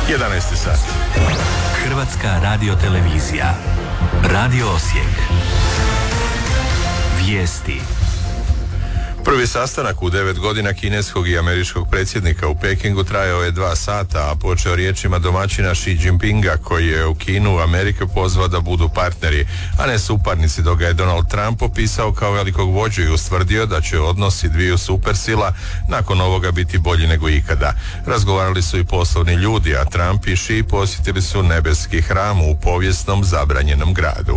11 sat. Hrvatska radiotelevizija. Radio Osijek. Vijesti. Prvi sastanak u 9 godina kineskog i američkog predsjednika u Pekingu trajao je 2 sata, a počeo riječima domaćina Xi Jinpinga, koji je u Kinu Amerike pozvao da budu partneri, a ne suparnici, dok ga je Donald Trump opisao kao velikog vođu i ustvrdio da će odnosi dviju supersila nakon ovoga biti bolji nego ikada. Razgovarali su i poslovni ljudi, a Trump i Xi posjetili su nebeski hram u povijesnom zabranjenom gradu.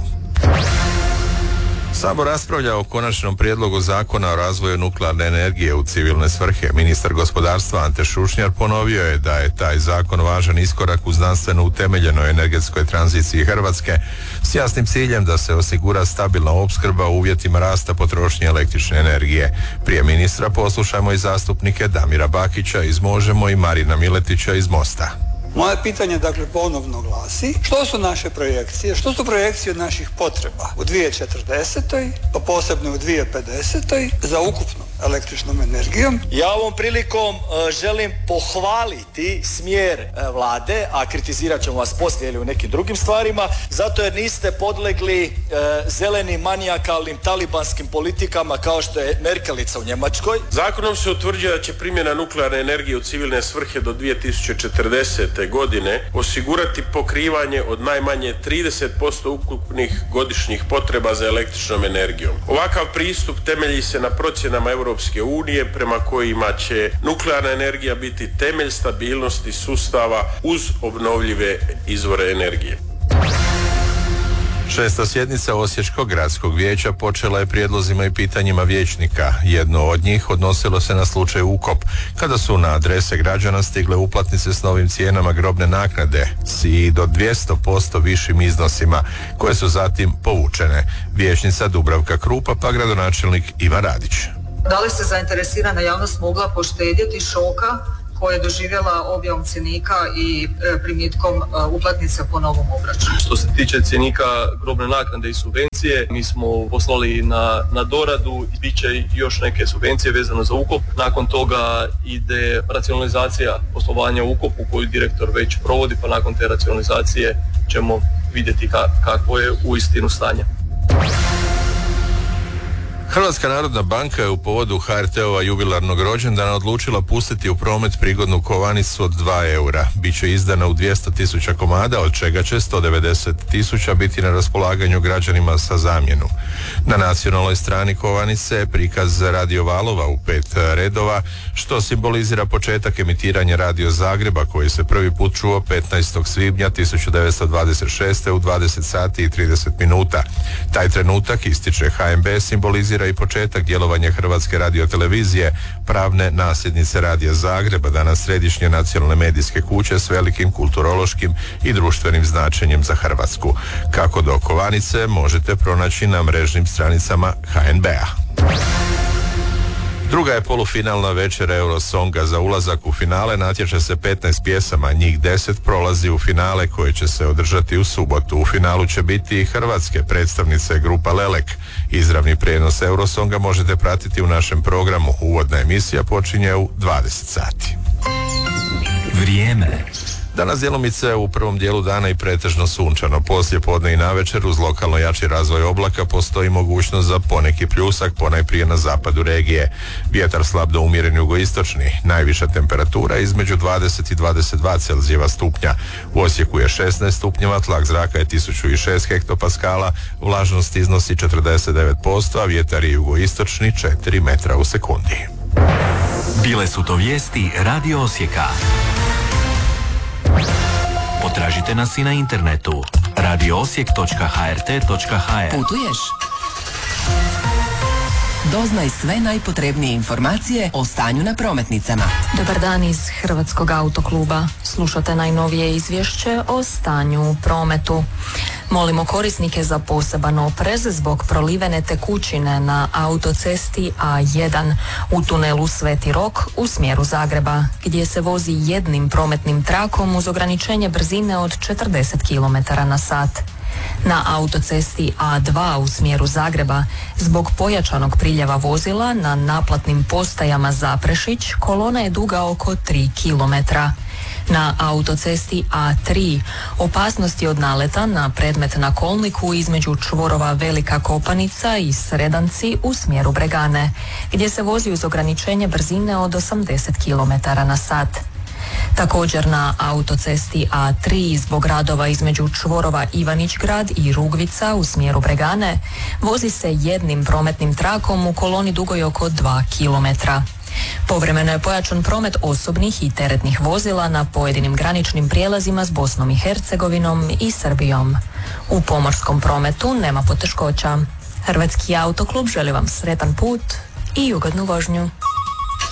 Sabor raspravlja o konačnom prijedlogu zakona o razvoju nuklearne energije u civilne svrhe. Ministar gospodarstva Ante Šušnjar ponovio je da je taj zakon važan iskorak u znanstveno utemeljenoj energetskoj tranziciji Hrvatske s jasnim ciljem da se osigura stabilna opskrba u uvjetima rasta potrošnje električne energije. Prije ministra poslušajmo i zastupnike Damira Bakića iz Možemo i Marina Miletića iz Mosta. Moje pitanje dakle ponovno glasi, što su naše projekcije, što su projekcije od naših potreba u 2040. pa posebno u 2050. za ukupnom električnom energijom? Ja ovom prilikom želim pohvaliti smjer vlade, a kritizirat ćemo vas poslije ili u nekim drugim stvarima, zato jer niste podlegli zelenim manijakalnim talibanskim politikama kao što je Merkelica u Njemačkoj. Zakonom se utvrđuje da će primjena nuklearne energije u civilne svrhe do 2040. godine osigurati pokrivanje od najmanje 30% ukupnih godišnjih potreba za električnom energijom. Ovakav pristup temelji se na procjenama Europske unije prema kojima će nuklearna energija biti temelj stabilnosti sustava uz obnovljive izvore energije. 6. sjednica Osječkog gradskog vijeća počela je prijedlozima i pitanjima vijećnika. Jedno od njih odnosilo se na slučaj Ukop, kada su na adrese građana stigle uplatnice s novim cijenama grobne naknade i do 200% višim iznosima, koje su zatim povučene. Vijećnica Dubravka Krupa pa gradonačelnik Ivan Radić. Da li se zainteresirana javnost mogla poštedjeti šoka koje je doživjela objavom cjenika i primitkom uplatnice po novom obračunu? Što se tiče cjenika grobne naknade i subvencije, mi smo poslali na doradu, bit će još neke subvencije vezano za Ukop. Nakon toga ide racionalizacija poslovanja u Ukopu koju direktor već provodi, pa nakon te racionalizacije ćemo vidjeti kakvo je uistinu stanje. Hrvatska narodna banka je u povodu HRT-ova jubilarnog rođendana odlučila pustiti u promet prigodnu kovanicu od 2 eura. Biće izdana u 200.000 komada, od čega će 190.000 biti na raspolaganju građanima sa zamjenu. Na nacionalnoj strani kovanice je prikaz radio valova u 5 redova, što simbolizira početak emitiranja Radio Zagreba, koji se prvi put čuo 15. svibnja 1926. u 20 sati i 30 minuta. Taj trenutak, ističe HNB, simbolizira i početak djelovanja Hrvatske radiotelevizije, pravne nasljednice Radija Zagreba, danas središnje nacionalne medijske kuće s velikim kulturološkim i društvenim značenjem za Hrvatsku. Kako do kovanice možete pronaći na mrežnim stranicama HNB-a. Druga je polufinalna večera Eurosonga. Za ulazak u finale natječe se 15 pjesama, njih 10 prolazi u finale koje će se održati u subotu. U finalu će biti i hrvatske predstavnice grupa Lelek. Izravni prijenos Eurosonga možete pratiti u našem programu. Uvodna emisija počinje u 20 sati. Vrijeme. Danas djelomice u prvom dijelu dana i pretežno sunčano. Poslije podne i navečer uz lokalno jači razvoj oblaka postoji mogućnost za poneki pljusak, ponajprije na zapadu regije. Vjetar slab do umjeren jugoistočni. Najviša temperatura između 20 i 22 Celzijeva stupnja. U Osijeku je 16 stupnjeva, tlak zraka je 1006 hektopaskala, vlažnost iznosi 49%, a vjetar je jugoistočni 4 metra u sekundi. Bile su to vijesti Radio Osijeka. Potražite nas i na internetu radioosijek.hrt.hr. Putuješ? Doznaj sve najpotrebnije informacije o stanju na prometnicama. Dobar dan iz Hrvatskog autokluba. Slušate najnovije izvješće o stanju u prometu. Molimo korisnike za poseban oprez zbog prolivene tekućine na autocesti A1 u tunelu Sveti Rok u smjeru Zagreba, gdje se vozi jednim prometnim trakom uz ograničenje brzine od 40 km/h. Na autocesti A2 u smjeru Zagreba, zbog pojačanog priljeva vozila na naplatnim postajama Zaprešić, kolona je duga oko 3 km. Na autocesti A3 opasnosti od naleta na predmet na kolniku između čvorova Velika Kopanica i Sredanci u smjeru Bregane, gdje se vozi uz ograničenje brzine od 80 km/h. Također na autocesti A3 zbog radova između čvorova Ivanić Grad i Rugvica u smjeru Bregane vozi se jednim prometnim trakom u koloni dugoj oko 2 km. Povremeno je pojačan promet osobnih i teretnih vozila na pojedinim graničnim prijelazima s Bosnom i Hercegovinom i Srbijom. U pomorskom prometu nema poteškoća. Hrvatski autoklub želi vam sretan put i ugodnu vožnju.